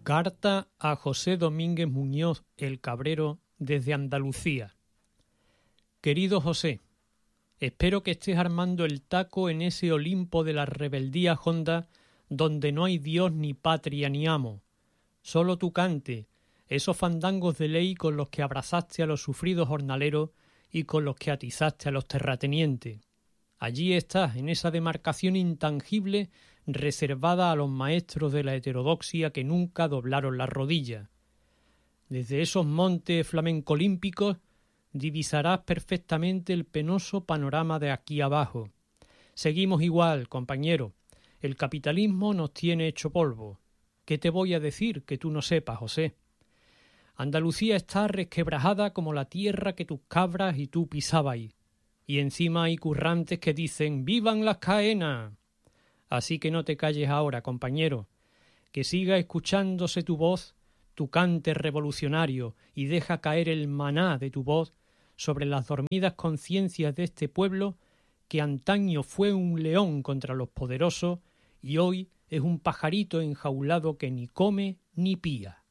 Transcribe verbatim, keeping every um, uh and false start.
Carta a José Domínguez Muñoz el Cabrero desde Andalucía. Querido José, espero que estés armando el taco en ese Olimpo de la rebeldía honda donde no hay Dios ni patria ni amo. Solo tu cante, esos fandangos de ley con los que abrazaste a los sufridos jornaleros y con los que atizaste a los terratenientes. Allí estás, en esa demarcación intangible reservada a los maestros de la heterodoxia que nunca doblaron las rodillas. Desde esos montes flamencolímpicos divisarás perfectamente el penoso panorama de aquí abajo. Seguimos igual, compañero. El capitalismo nos tiene hecho polvo. ¿Qué te voy a decir que tú no sepas, José? Andalucía está resquebrajada como la tierra que tus cabras y tú pisabais. Y encima hay currantes que dicen ¡vivan las caenas! Así que no te calles ahora, compañero, que siga escuchándose tu voz, tu cante revolucionario, y deja caer el maná de tu voz sobre las dormidas conciencias de este pueblo que antaño fue un león contra los poderosos y hoy es un pajarito enjaulado que ni come ni pía.